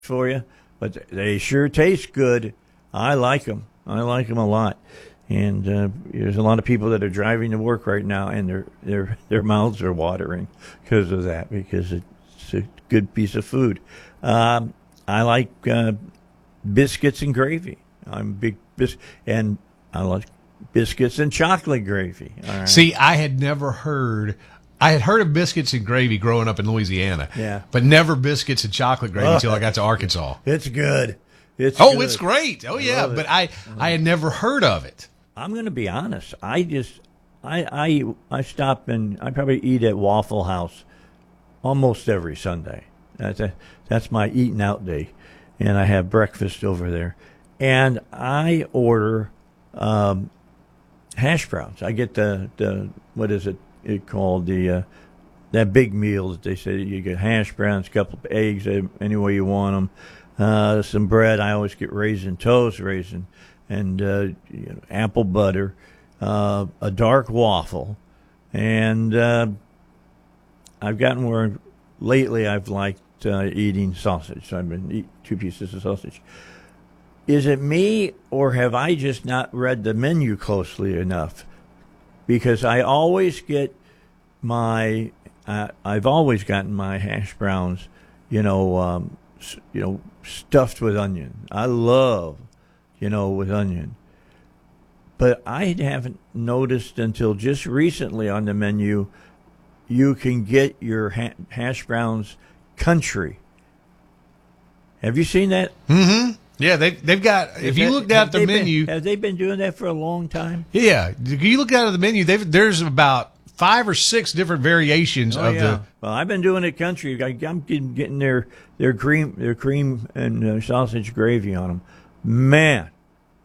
for you, but they sure taste good. I like them. I like them a lot. And there's a lot of people that are driving to work right now, and their mouths are watering because of that, because it's a good piece of food. I like biscuits and gravy. I'm a big and I like biscuits and chocolate gravy. All right. See, I had heard of biscuits and gravy growing up in Louisiana. Yeah. But never biscuits and chocolate gravy until I got to Arkansas. It's good. It's great. Oh, yeah. But I had never heard of it. I'm going to be honest. I stop and I probably eat at Waffle House almost every Sunday. That's my eating out day. And I have breakfast over there. And I order hash browns. I get the what is it called, that big meal that they say you get hash browns, a couple of eggs, any way you want them, some bread. I always get raisin toast, and apple butter, a dark waffle, and I've gotten where lately I've liked eating sausage. So I've been eating 2 pieces of sausage. Is it me, or have I just not read the menu closely enough? Because I always get I've always gotten my hash browns, stuffed with onion. I love, with onion. But I haven't noticed until just recently on the menu, you can get your hash browns country. Have you seen that? Mm-hmm. Yeah, they've got. If you look down at the menu, have they been doing that for a long time? Yeah, if you look down at the menu, there's about 5 or 6 different variations of the. Well, I've been doing it country. I'm getting their cream and sausage gravy on them. Man,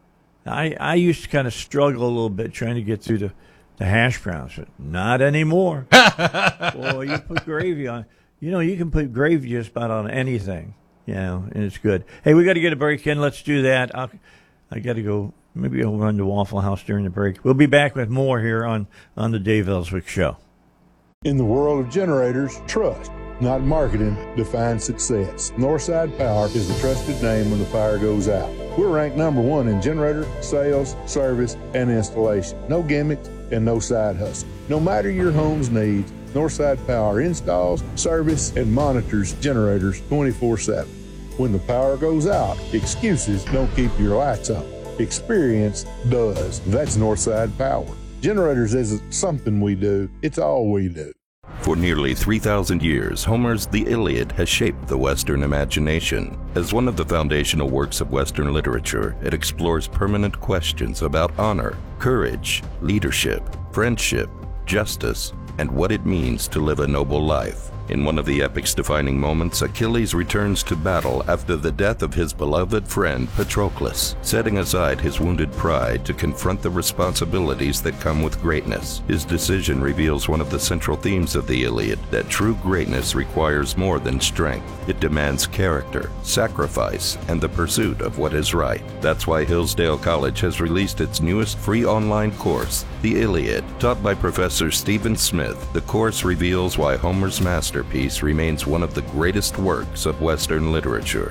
I used to kind of struggle a little bit trying to get through the hash browns, but not anymore. Boy, you put gravy on. You can put gravy just about on anything. And it's good. Hey, we got to get a break in. Let's do that. I got to go. Maybe I'll run to Waffle House during the break. We'll be back with more here on the Dave Ellswick Show. In the world of generators, trust, not marketing, defines success. Northside Power is the trusted name when the fire goes out. We're ranked number 1 in generator, sales, service, and installation. No gimmicks and no side hustle. No matter your home's needs, Northside Power installs, service, and monitors generators 24/7. When the power goes out, excuses don't keep your lights on. Experience does. That's Northside Power. Generators isn't something we do, it's all we do. For nearly 3,000 years, Homer's The Iliad has shaped the Western imagination. As one of the foundational works of Western literature, it explores permanent questions about honor, courage, leadership, friendship, justice, and what it means to live a noble life. In one of the epic's defining moments, Achilles returns to battle after the death of his beloved friend Patroclus, setting aside his wounded pride to confront the responsibilities that come with greatness. His decision reveals one of the central themes of the Iliad, that true greatness requires more than strength. It demands character, sacrifice, and the pursuit of what is right. That's why Hillsdale College has released its newest free online course, The Iliad. Taught by Professor Stephen Smith, the course reveals why Homer's masterpiece remains one of the greatest works of Western literature.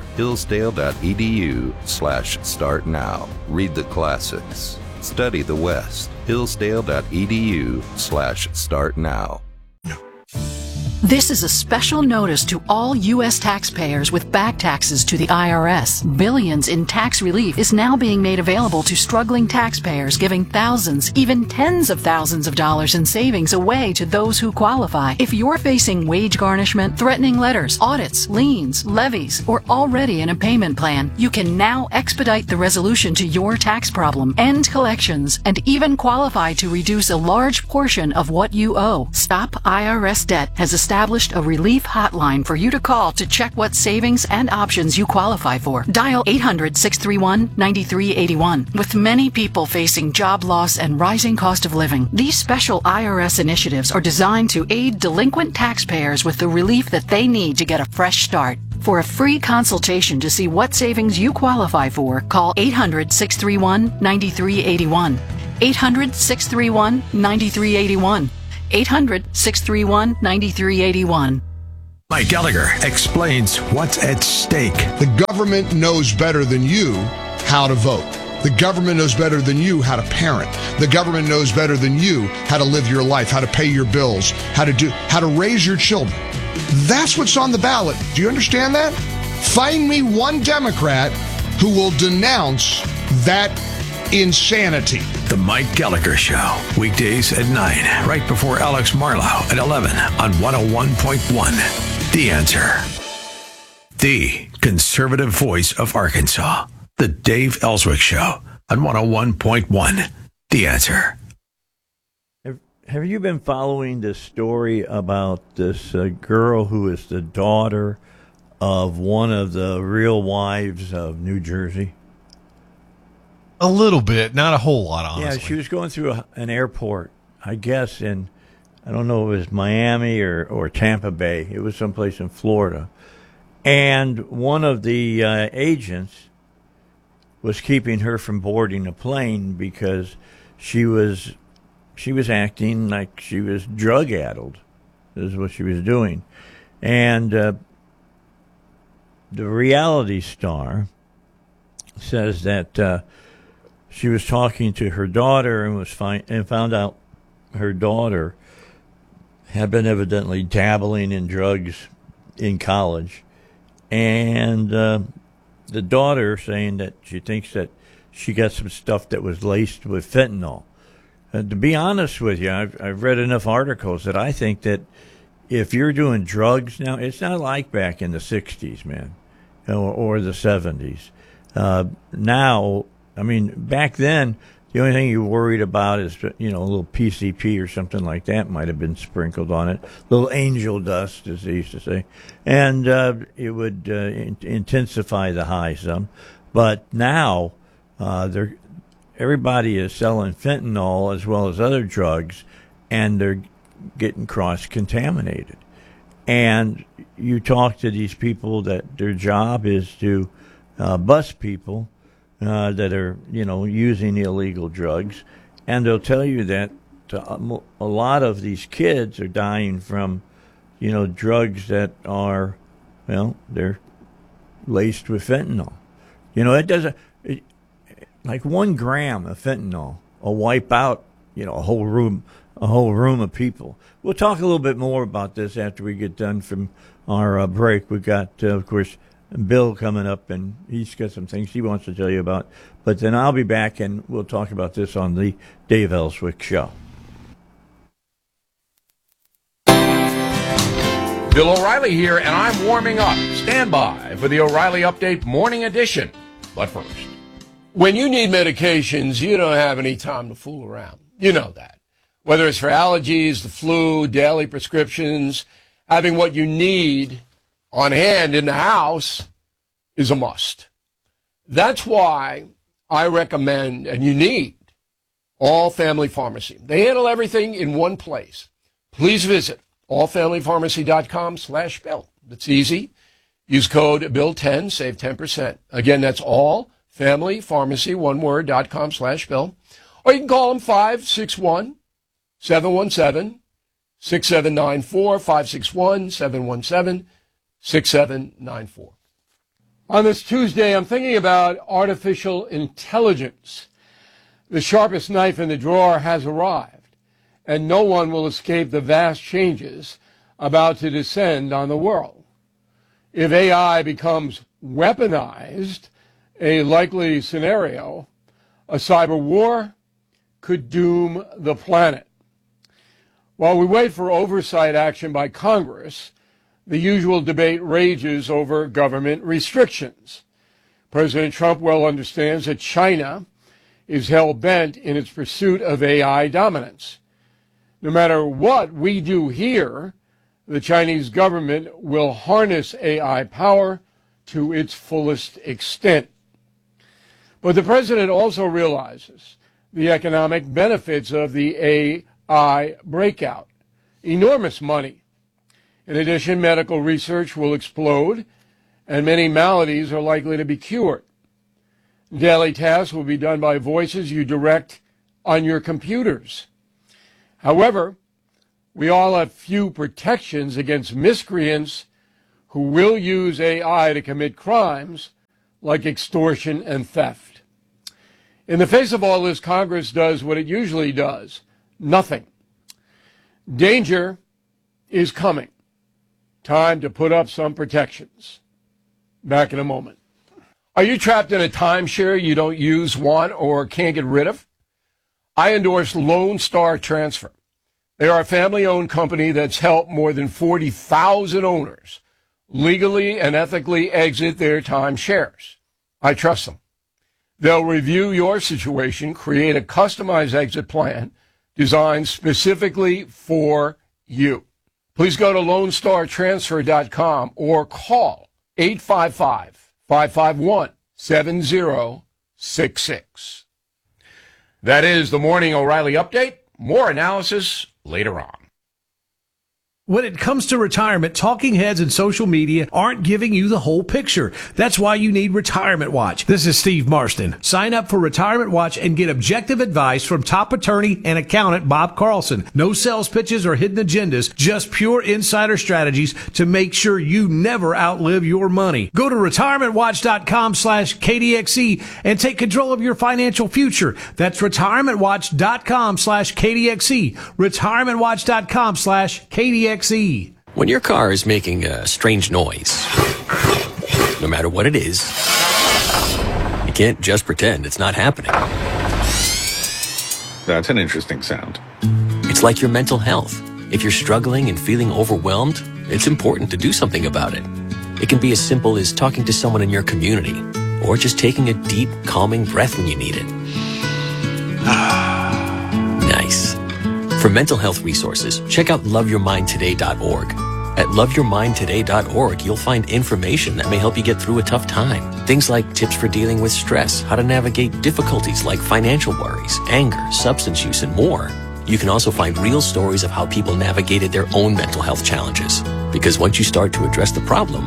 Hillsdale.edu/start now. Read the classics. Study the West. Hillsdale.edu/start now. This is a special notice to all U.S. taxpayers with back taxes to the IRS. Billions in tax relief is now being made available to struggling taxpayers, giving thousands, even tens of thousands of dollars in savings away to those who qualify. If you're facing wage garnishment, threatening letters, audits, liens, levies, or already in a payment plan, you can now expedite the resolution to your tax problem, end collections, and even qualify to reduce a large portion of what you owe. Stop IRS Debt has established a relief hotline for you to call to check what savings and options you qualify for. Dial 800-631-9381. With many people facing job loss and rising cost of living, these special IRS initiatives are designed to aid delinquent taxpayers with the relief that they need to get a fresh start. For a free consultation to see what savings you qualify for, call 800-631-9381. 800-631-9381. 800-631-9381. Mike Gallagher explains what's at stake. The government knows better than you how to vote. The government knows better than you how to parent. The government knows better than you how to live your life, how to pay your bills, how to raise your children. That's what's on the ballot. Do you understand that? Find me one Democrat who will denounce that insanity. The Mike Gallagher Show, weekdays at 9, right before Alex Marlowe at 11 on 101.1. The Answer. The conservative voice of Arkansas. The Dave Ellswick Show on 101.1. The Answer. Have you been following this story about this girl who is the daughter of one of the real wives of New Jersey? A little bit, not a whole lot, honestly. Yeah, she was going through an airport, I guess, in, I don't know if it was Miami or Tampa Bay. It was someplace in Florida. And one of the agents was keeping her from boarding a plane because she was acting like she was drug-addled, is what she was doing. And the reality star says that she was talking to her daughter and found out her daughter had been evidently dabbling in drugs in college. And the daughter saying that she thinks that she got some stuff that was laced with fentanyl. To be honest with you, I've read enough articles that I think that if you're doing drugs now, it's not like back in the 60s, man, or the 70s. Now, I mean, back then, the only thing you worried about is, a little PCP or something like that might have been sprinkled on it. Little angel dust, as they used to say. And it would intensify the high some. But now, everybody is selling fentanyl as well as other drugs, and they're getting cross-contaminated. And you talk to these people that their job is to bust people that are, using illegal drugs, and they'll tell you that a lot of these kids are dying from, drugs that are, they're laced with fentanyl. It doesn't, like 1 gram of fentanyl will wipe out, a whole room of people. We'll talk a little bit more about this after we get done from our break. We've got, of course, Bill coming up, and he's got some things he wants to tell you about. But then I'll be back, and we'll talk about this on the Dave Ellswick Show. Bill O'Reilly here, and I'm warming up. Stand by for the O'Reilly Update Morning Edition. But first, when you need medications, you don't have any time to fool around. You know that. Whether it's for allergies, the flu, daily prescriptions, having what you need on hand in the house is a must. That's why I recommend, and you need, All Family Pharmacy. They handle everything in one place. Please visit allfamilypharmacy.com/Bill. It's easy. Use code BILL10, save 10%. Again, that's allfamilypharmacy, one word, .com/Bill. Or you can call them 561-717-6794, 561-717-6794. On this Tuesday, I'm thinking about artificial intelligence. The sharpest knife in the drawer has arrived, and no one will escape the vast changes about to descend on the world. If AI becomes weaponized, a likely scenario, a cyber war could doom the planet. While we wait for oversight action by Congress, the usual debate rages over government restrictions. President Trump well understands that China is hell-bent in its pursuit of AI dominance. No matter what we do here, the Chinese government will harness AI power to its fullest extent. But the president also realizes the economic benefits of the AI breakout. Enormous money. In addition, medical research will explode, and many maladies are likely to be cured. Daily tasks will be done by voices you direct on your computers. However, we all have few protections against miscreants who will use AI to commit crimes like extortion and theft. In the face of all this, Congress does what it usually does, nothing. Danger is coming. Time to put up some protections. Back in a moment. Are you trapped in a timeshare you don't use, want, or can't get rid of? I endorse Lone Star Transfer. They are a family-owned company that's helped more than 40,000 owners legally and ethically exit their timeshares. I trust them. They'll review your situation, create a customized exit plan designed specifically for you. Please go to LoneStarTransfer.com or call 855-551-7066. That is the Morning O'Reilly Update. More analysis later on. When it comes to retirement, talking heads and social media aren't giving you the whole picture. That's why you need Retirement Watch. This is Steve Marston. Sign up for Retirement Watch and get objective advice from top attorney and accountant Bob Carlson. No sales pitches or hidden agendas, just pure insider strategies to make sure you never outlive your money. Go to retirementwatch.com/KDXE and take control of your financial future. That's retirementwatch.com/KDXE. Retirementwatch.com/KDXE. When your car is making a strange noise, no matter what it is, you can't just pretend it's not happening. That's an interesting sound. It's like your mental health. If you're struggling and feeling overwhelmed, it's important to do something about it. It can be as simple as talking to someone in your community, or just taking a deep, calming breath when you need it. Nice. For mental health resources, check out loveyourmindtoday.org. At loveyourmindtoday.org, you'll find information that may help you get through a tough time. Things like tips for dealing with stress, how to navigate difficulties like financial worries, anger, substance use, and more. You can also find real stories of how people navigated their own mental health challenges. Because once you start to address the problem,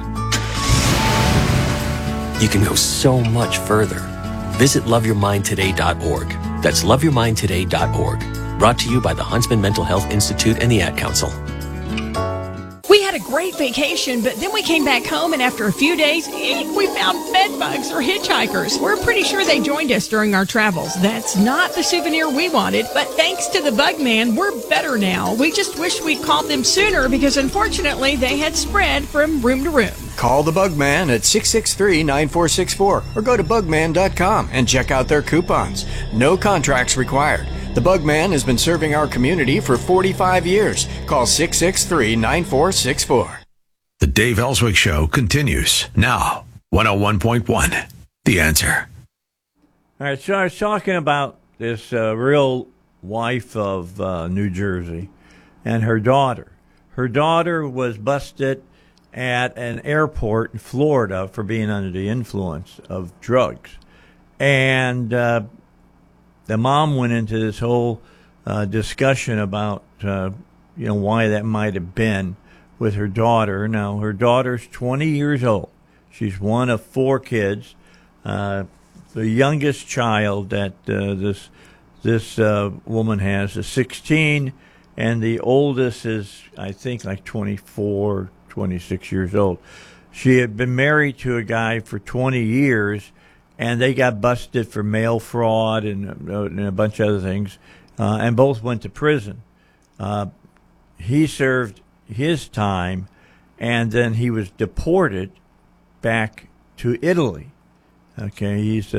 you can go so much further. Visit loveyourmindtoday.org. That's loveyourmindtoday.org. Brought to you by the Huntsman Mental Health Institute and the Ad Council. We had a great vacation, but then we came back home, and after a few days, we found bed bugs or hitchhikers. We're pretty sure they joined us during our travels. That's not the souvenir we wanted, but thanks to the Bug Man, we're better now. We just wish we'd called them sooner because, unfortunately, they had spread from room to room. Call the Bugman at 663-9464 or go to bugman.com and check out their coupons. No contracts required. The Bugman has been serving our community for 45 years. Call 663-9464. The Dave Ellswick Show continues now. 101.1. The Answer. All right, so I was talking about this real wife of New Jersey and her daughter. Her daughter was busted at an airport in Florida for being under the influence of drugs. And the mom went into this whole discussion about, why that might have been with her daughter. Now, her daughter's 20 years old. She's one of 4 kids. The youngest child that this woman has is 16, and the oldest is, I think, like 24, 26 years old. She had been married to a guy for 20 years, and they got busted for mail fraud and a bunch of other things, and both went to prison. He served his time, and then he was deported back to Italy. Okay, he's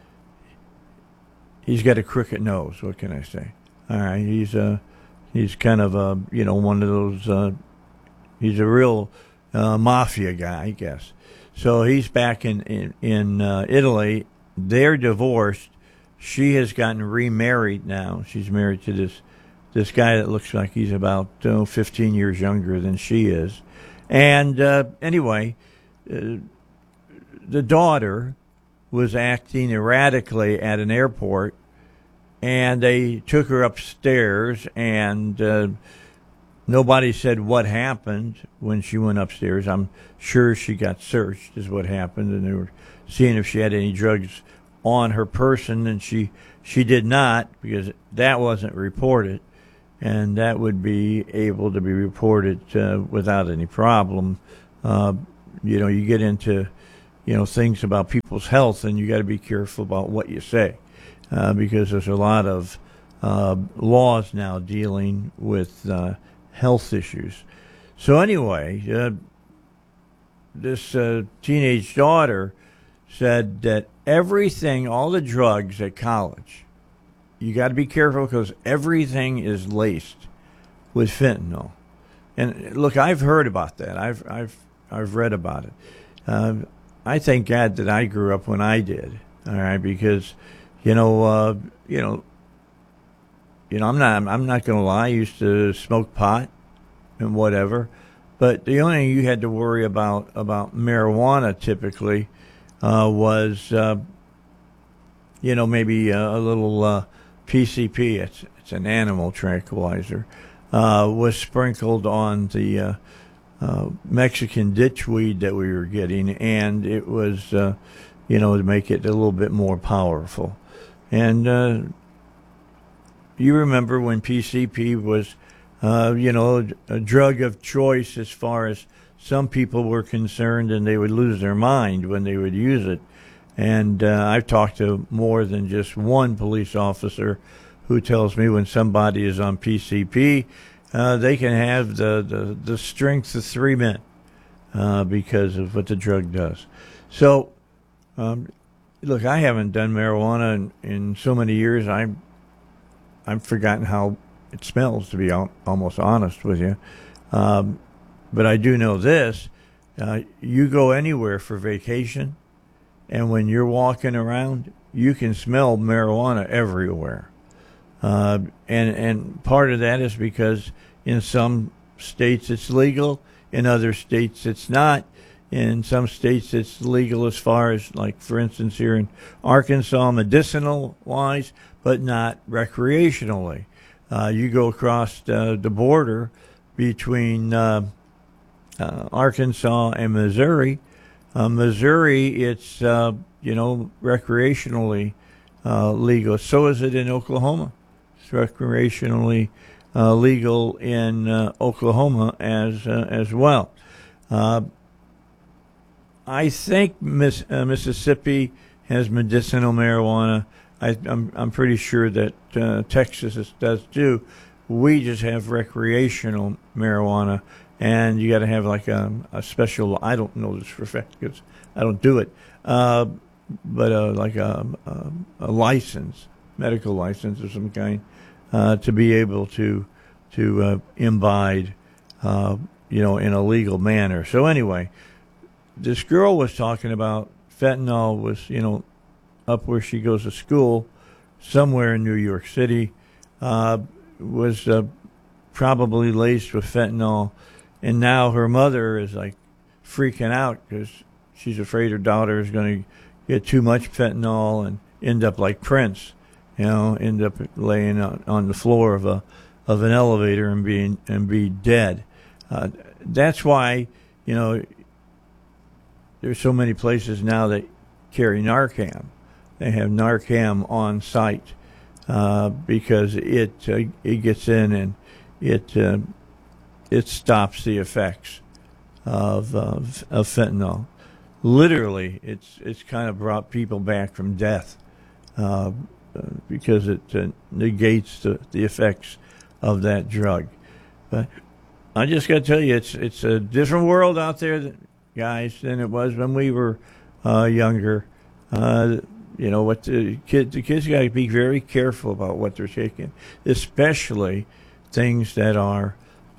got a crooked nose. What can I say? All right, he's kind of one of those. He's a real mafia guy, I guess. So he's back in Italy. They're divorced. She has gotten remarried now. She's married to this guy that looks like he's about 15 years younger than she is. And anyway, the daughter was acting erratically at an airport, and they took her upstairs, and nobody said what happened when she went upstairs. I'm sure she got searched is what happened, and they were seeing if she had any drugs on her person, and she did not, because that wasn't reported, and that would be able to be reported without any problem. you get into, things about people's health, and you got to be careful about what you say, because there's a lot of laws now dealing with health issues. So anyway, this teenage daughter said that everything, all the drugs at college, you got to be careful because everything is laced with fentanyl. And look, I've heard about that. I've read about it. I thank God that I grew up when I did. All right, because I'm not going to lie. I used to smoke pot and whatever, but the only thing you had to worry about marijuana typically was maybe a little PCP. It's an animal tranquilizer. Was sprinkled on the Mexican ditchweed that we were getting, and it was, to make it a little bit more powerful. And you remember when PCP was, a drug of choice as far as some people were concerned, and they would lose their mind when they would use it. And I've talked to more than just one police officer who tells me when somebody is on PCP, they can have the strength of 3 men because of what the drug does. So, look, I haven't done marijuana in so many years. I've forgotten how it smells, to be almost honest with you. But I do know this. You go anywhere for vacation, and when you're walking around, you can smell marijuana everywhere. And part of that is because in some states it's legal, in other states it's not. In some states it's legal as far as, like, for instance, here in Arkansas, medicinal-wise, but not recreationally. You go across the border between Arkansas and Missouri. Missouri, it's, recreationally legal. So is it in Oklahoma. It's recreationally legal in Oklahoma as well. I think Mississippi has medicinal marijuana. I'm pretty sure that Texas does too. We just have recreational marijuana, and you got to have like a special. I don't know this for a fact because I don't do it, but like a license, medical license of some kind, to be able to imbibe, in a legal manner. So anyway, this girl was talking about fentanyl was, up where she goes to school, somewhere in New York City, was probably laced with fentanyl, and now her mother is like freaking out because she's afraid her daughter is going to get too much fentanyl and end up like Prince, end up laying on the floor of an elevator and be dead. That's why, there's so many places now that carry Narcan. They have Narcan on site because it gets in and it stops the effects of fentanyl. Literally, it's kind of brought people back from death because it negates the effects of that drug. But I just got to tell you, it's a different world out there, guys, than it was when we were younger. What the kids got to be very careful about what they're taking, especially things that are,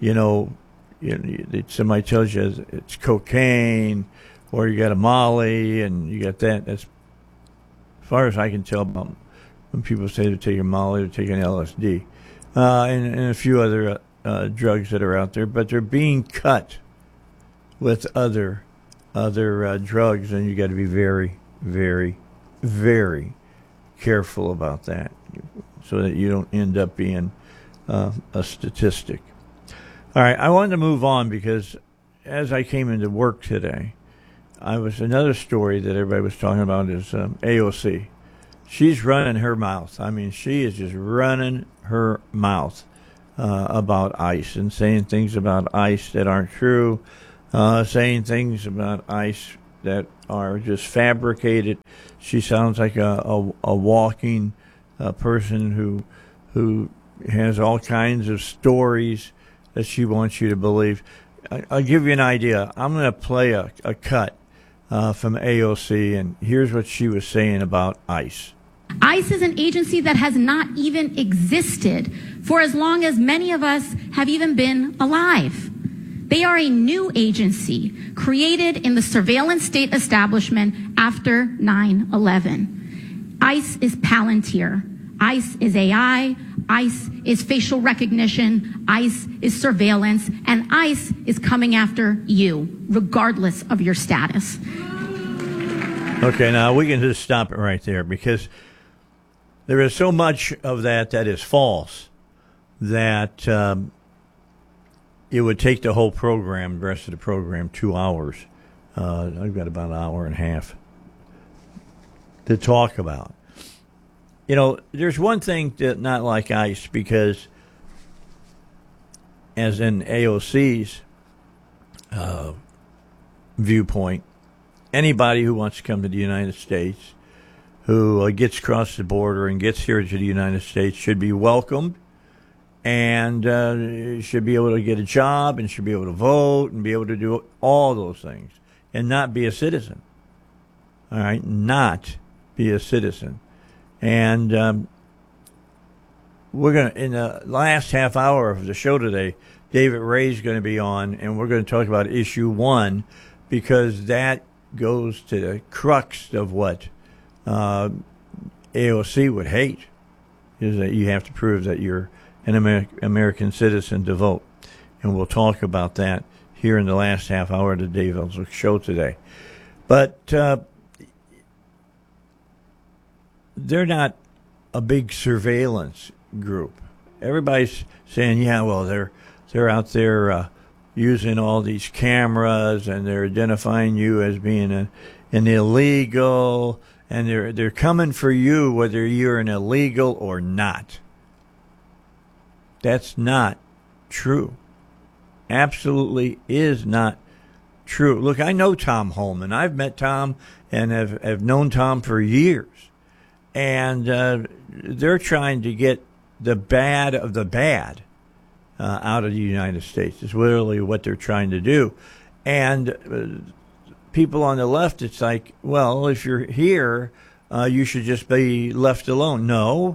somebody tells you it's cocaine, or you got a Molly, and you got that. That's, as far as I can tell, about when people say they're taking Molly, they're taking LSD, and a few other drugs that are out there, but they're being cut with other drugs, and you got to be very, very, very careful about that, so that you don't end up being a statistic. All right, I wanted to move on because as I came into work today, another story that everybody was talking about is AOC. She's running her mouth. I mean, she is just running her mouth about ICE and saying things about ICE that aren't true. saying things about ICE that are just fabricated. She sounds like a walking person who has all kinds of stories that she wants you to believe. I'll give you an idea. I'm going to play a cut from AOC, and here's what she was saying about ICE. ICE is an agency that has not even existed for as long as many of us have even been alive. They are a new agency created in the surveillance state establishment after 9/11. ICE is Palantir. ICE is AI. ICE is facial recognition. ICE is surveillance. And ICE is coming after you, regardless of your status. Okay, now we can just stop it right there, because there is so much of that is false that it would take the whole program, the rest of the program, 2 hours. I've got about an hour and a half to talk about. You know, there's one thing that not like ICE, because as in AOC's viewpoint, anybody who wants to come to the United States, who gets across the border and gets here to the United States, should be welcomed and should be able to get a job and should be able to vote and be able to do all those things and not be a citizen. All right, not be a citizen. And we're going to, in the last half hour of the show today, David Ray's going to be on, and we're going to talk about issue 1, because that goes to the crux of what AOC would hate, is that you have to prove that you're an American citizen to vote. And we'll talk about that here in the last half hour of the Dave Ellswick show today. But they're not a big surveillance group. Everybody's saying, yeah, well, they're out there using all these cameras, and they're identifying you as being an illegal, and they're coming for you whether you're an illegal or not. That's not true. Absolutely is not true. Look, I know Tom Holman. I've met Tom and have known Tom for years. And they're trying to get the bad of the bad out of the United States. It's literally what they're trying to do. And people on the left, it's like, well, if you're here, you should just be left alone. No.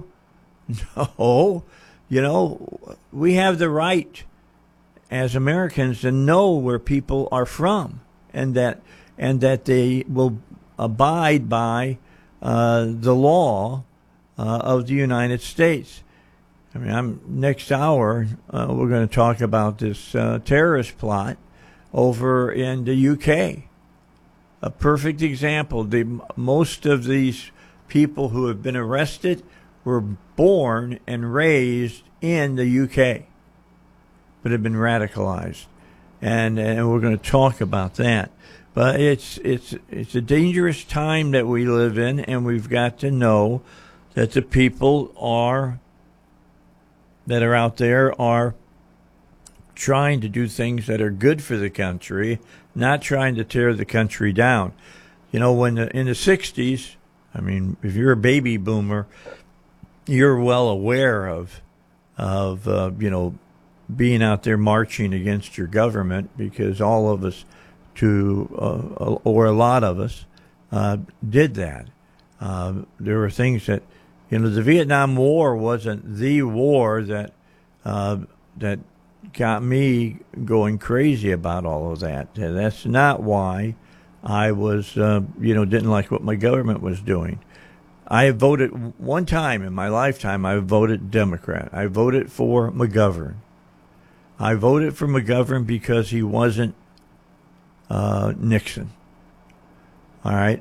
You know, we have the right as Americans to know where people are from, and that they will abide by the law of the United States. I mean, next hour we're going to talk about this terrorist plot over in the UK. A perfect example. Most of these people who have been arrested were born and raised in the UK, but have been radicalized, and we're going to talk about that. But it's a dangerous time that we live in, and we've got to know that the people that are out there are trying to do things that are good for the country, not trying to tear the country down. You know, when in the 60s, I mean, if you're a baby boomer, you're well aware of you know, being out there marching against your government, because all of us, or a lot of us, did that. There were things that, you know, the Vietnam War wasn't the war that got me going crazy about all of that. That's not why I was, didn't like what my government was doing. I voted one time in my lifetime. I voted Democrat. I voted for McGovern. I voted for McGovern because he wasn't Nixon. All right.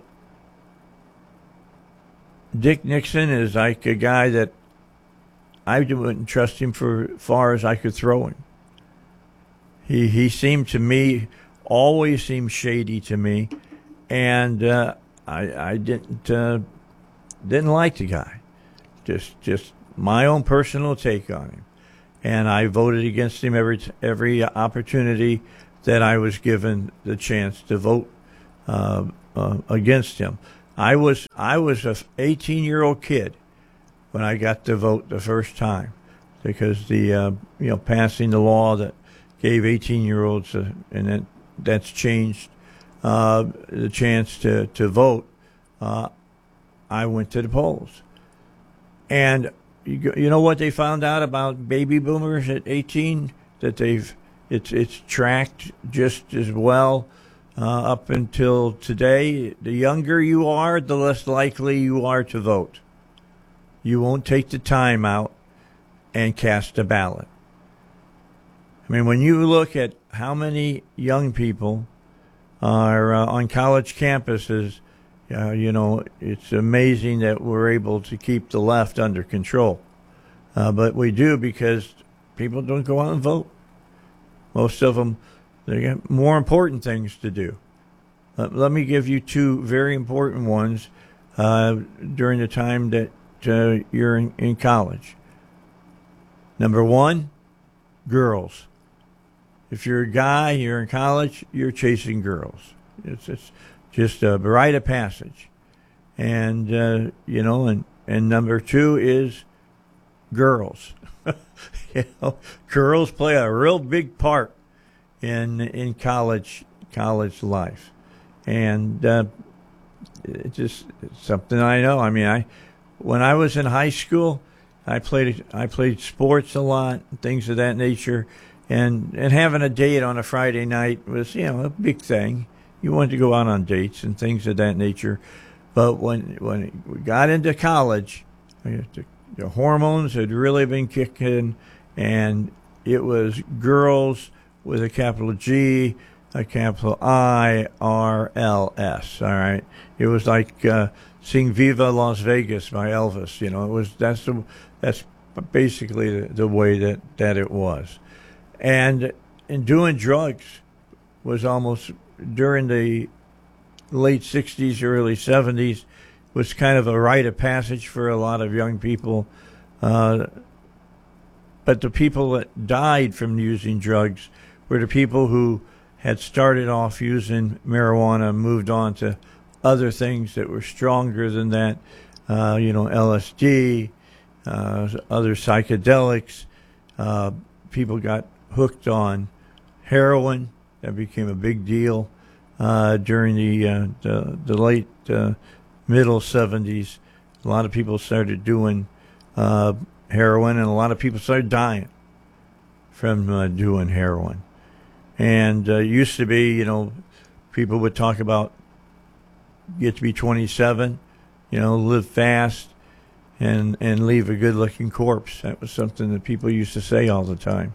Dick Nixon is like a guy that I wouldn't trust him for far as I could throw him. He seemed to me, always seemed shady to me, and I didn't like the guy. Just my own personal take on him, and I voted against him every opportunity that I was given the chance to vote against him. I was a 18-year-old kid when I got to vote the first time, because the passing the law that gave 18-year-olds and that's changed the chance to vote. I went to the polls, and you know what they found out about baby boomers at 18? That it's tracked just as well up until today. The younger you are, the less likely you are to vote. You won't take the time out and cast a ballot. I mean, when you look at how many young people are on college campuses, it's amazing that we're able to keep the left under control. But we do, because people don't go out and vote. Most of them, they got more important things to do. Let me give you two very important ones during the time that you're in college. Number one, girls. If you're a guy, you're in college, you're chasing girls. It's just a rite of passage. And, and number two is girls. Girls play a real big part in college life. And it's just something I know. I mean, when I was in high school, I played sports a lot, things of that nature. And having a date on a Friday night was, a big thing. You wanted to go out on dates and things of that nature. But when we got into college, the hormones had really been kicking, and it was girls with a capital G, a capital I-R-L-S. All right, it was like seeing Viva Las Vegas by Elvis. That's basically the way that it was. And doing drugs was almost, during the late 60s, early 70s, was kind of a rite of passage for a lot of young people. But the people that died from using drugs were the people who had started off using marijuana, moved on to other things that were stronger than that, LSD, other psychedelics. People got hooked on heroin. That became a big deal during the late middle 70s. A lot of people started doing heroin, and a lot of people started dying from doing heroin. And it used to be, people would talk about get to be 27, live fast, and leave a good-looking corpse. That was something that people used to say all the time.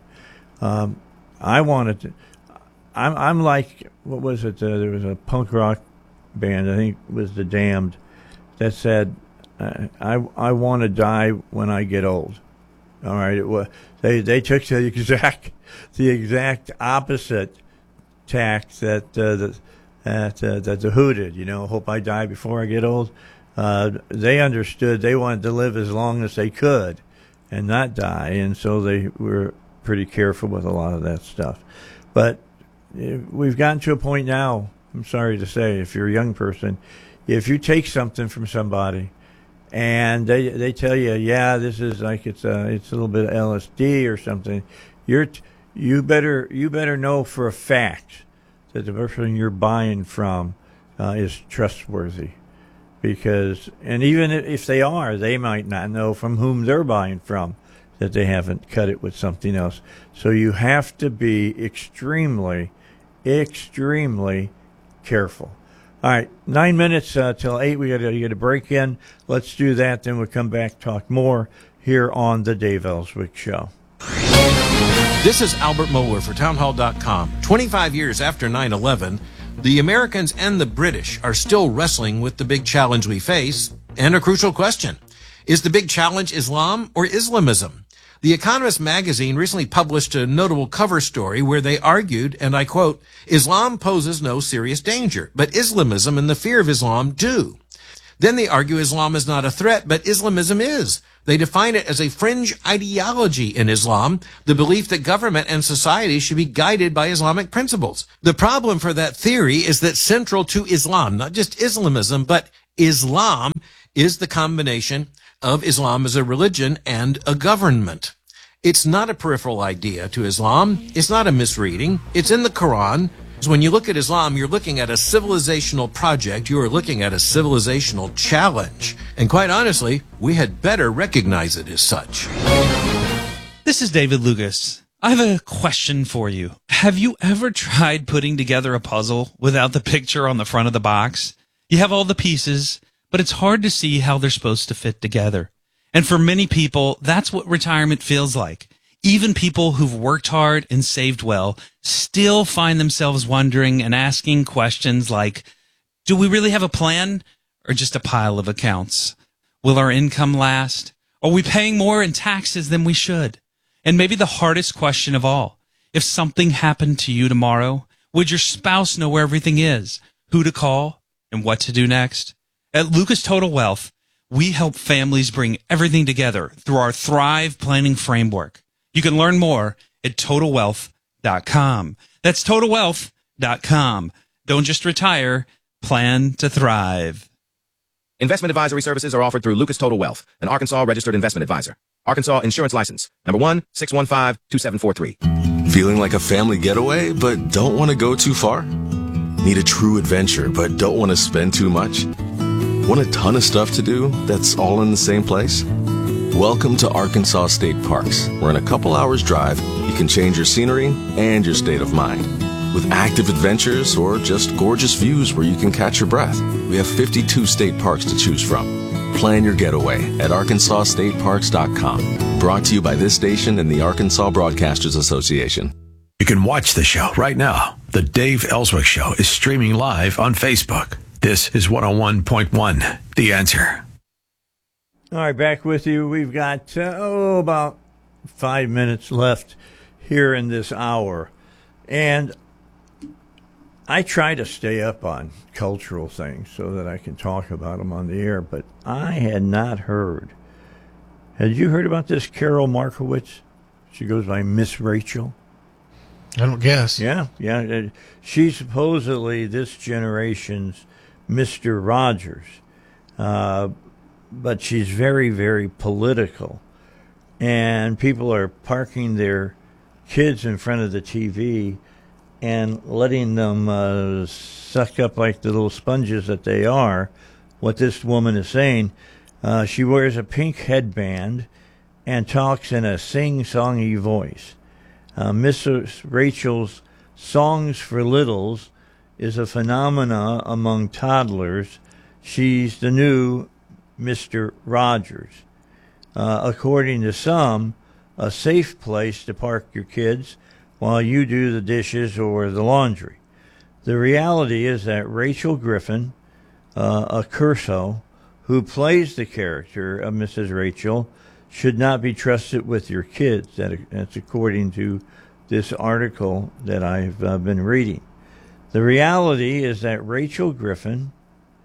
I'm like, what was it? There was a punk rock band, I think it was The Damned, that said, I want to die when I get old. All right, it was, they took the exact opposite tack that the Who did. Hope I die before I get old. They understood they wanted to live as long as they could and not die, and so they were pretty careful with a lot of that stuff. But we've gotten to a point now, I'm sorry to say, if you're a young person, if you take something from somebody and they tell you, yeah, this is like it's a little bit of LSD or something, you better know for a fact that the person you're buying from is trustworthy. Because, and even if they are, they might not know from whom they're buying from, that they haven't cut it with something else. So you have to be extremely, extremely careful. All right, 9 minutes till 8. We got to get a break in. Let's do that. Then we'll come back, talk more here on the Dave Ellswick Show. This is Albert Mohler for Townhall.com. 25 years after 9/11, the Americans and the British are still wrestling with the big challenge we face, and a crucial question. Is the big challenge Islam or Islamism? The Economist magazine recently published a notable cover story where they argued, and I quote, Islam poses no serious danger, but Islamism and the fear of Islam do. Then they argue Islam is not a threat, but Islamism is. They define it as a fringe ideology in Islam, the belief that government and society should be guided by Islamic principles. The problem for that theory is that central to Islam, not just Islamism, but Islam, is the combination of Islam as a religion and a government. It's not a peripheral idea to Islam. It's not a misreading. It's in the Quran. So when you look at Islam, you're looking at a civilizational project. You are looking at a civilizational challenge. And quite honestly, we had better recognize it as such. This is David Lucas. I have a question for you. Have you ever tried putting together a puzzle without the picture on the front of the box? You have all the pieces, but it's hard to see how they're supposed to fit together. And for many people, that's what retirement feels like. Even people who've worked hard and saved well still find themselves wondering and asking questions like, do we really have a plan or just a pile of accounts? Will our income last? Are we paying more in taxes than we should? And maybe the hardest question of all, if something happened to you tomorrow, would your spouse know where everything is, who to call, and what to do next? At Lucas Total Wealth, we help families bring everything together through our Thrive Planning Framework. You can learn more at TotalWealth.com. That's TotalWealth.com. Don't just retire, plan to thrive. Investment advisory services are offered through Lucas Total Wealth, an Arkansas registered investment advisor. Arkansas Insurance License, number 1-615-2743. Feeling like a family getaway, but don't want to go too far? Need a true adventure, but don't want to spend too much? Want a ton of stuff to do that's all in the same place? Welcome to Arkansas State Parks, where in a couple hours drive, you can change your scenery and your state of mind. With active adventures or just gorgeous views where you can catch your breath, we have 52 state parks to choose from. Plan your getaway at arkansasstateparks.com. Brought to you by this station and the Arkansas Broadcasters Association. You can watch the show right now. The Dave Ellswick Show is streaming live on Facebook. This is 101.1 The Answer. All right, back with you. We've got about 5 minutes left here in this hour. And I try to stay up on cultural things so that I can talk about them on the air, but I had not heard. Had you heard about this Carol Markowitz? She goes by Miss Rachel. I don't guess. Yeah. She's supposedly this generation's Mr. Rogers. But she's very, very political. And people are parking their kids in front of the TV and letting them suck up like the little sponges that they are, what this woman is saying. She wears a pink headband and talks in a sing-songy voice. Mrs. Rachel's Songs for Littles is a phenomena among toddlers. She's the new Mr. Rogers. According to some, a safe place to park your kids while you do the dishes or the laundry. The reality is that Rachel Griffin, a Curso, who plays the character of Mrs. Rachel, should not be trusted with your kids. That's according to this article that I've been reading. The reality is that Rachel Griffin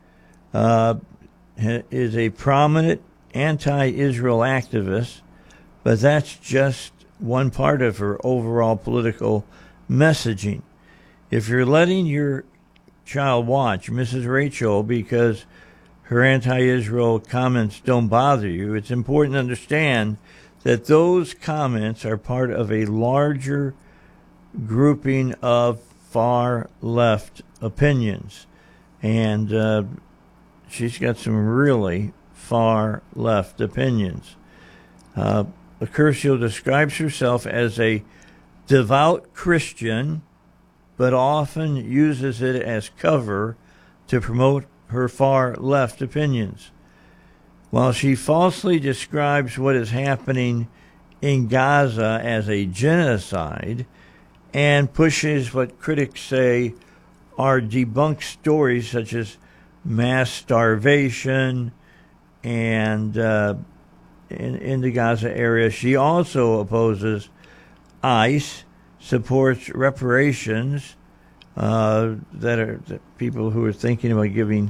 is a prominent anti-Israel activist, but that's just one part of her overall political messaging. If you're letting your child watch Mrs. Rachel because her anti-Israel comments don't bother you, it's important to understand that those comments are part of a larger grouping of far-left opinions. And she's got some really far-left opinions. Accurcio describes herself as a devout Christian, but often uses it as cover to promote her far-left opinions. While she falsely describes what is happening in Gaza as a genocide and pushes what critics say are debunked stories such as mass starvation and in the Gaza area, she also opposes ICE, supports reparations that people who are thinking about giving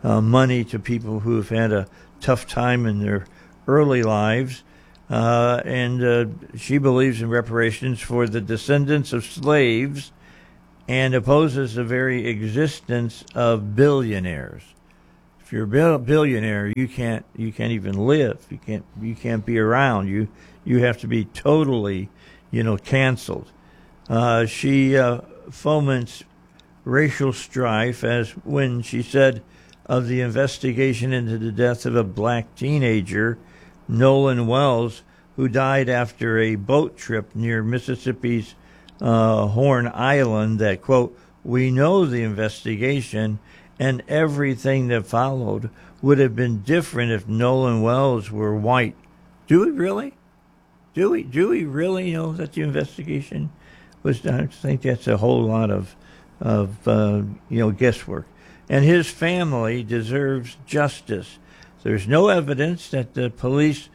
money to people who have had a tough time in their early lives. And she believes in reparations for the descendants of slaves and opposes the very existence of billionaires. If you're a billionaire, you can't even live. You can't be around. You have to be totally, canceled. She foments racial strife, as when she said of the investigation into the death of a black teenager, Nolan Wells, who died after a boat trip near Mississippi's Horn Island, that, quote, "We know the investigation and everything that followed would have been different if Nolan Wells were white." Do we really? Do we really know that the investigation was done? I think that's a whole lot of guesswork. And his family deserves justice. There's no evidence that the police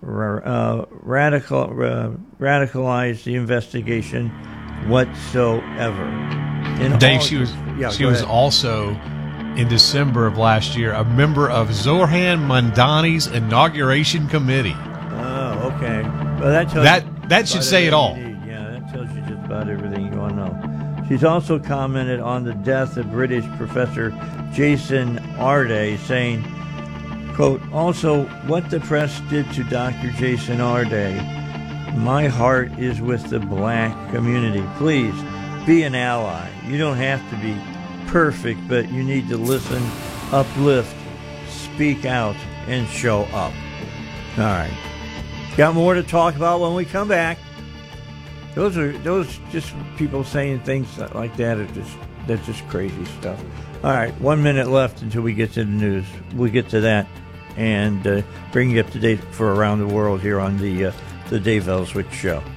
radicalized the investigation whatsoever. Dave, she was also, in December of last year, a member of Zohran Mamdani's inauguration committee. Oh, okay. Well, that should say it all. Yeah, that tells you just about everything you want to know. She's also commented on the death of British professor Jason Arde, saying, quote, "Also, what the press did to Dr. Jason Arde, my heart is with the black community. Please, be an ally. You don't have to be perfect, but you need to listen, uplift, speak out, and show up." All right. Got more to talk about when we come back. Those just people saying things like that that's just crazy stuff. All right, 1 minute left until we get to the news. We'll get to that and bring you up to date for around the world here on the Dave Ellswick Show.